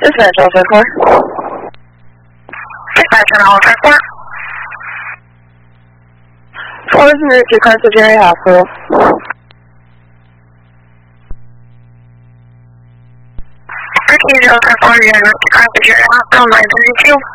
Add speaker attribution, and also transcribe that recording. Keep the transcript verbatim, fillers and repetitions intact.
Speaker 1: Dispatch all five four.
Speaker 2: Dispatch on all five four.
Speaker 1: Four is en route to Carthage Area Hospital.
Speaker 2: Carthage all five four, you're en route to Carthage Area Hospital, nine thirty-two.